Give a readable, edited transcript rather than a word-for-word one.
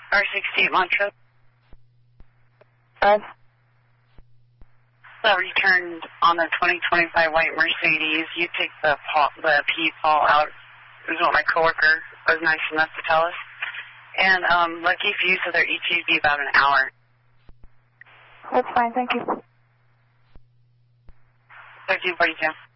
R68 Montrose. Five. Returned on the 2025 white Mercedes. You take the P-Paul out. It was what my coworker was nice enough to tell us. And lucky for you, so their ETA would be about an hour. That's fine, thank you. 1342.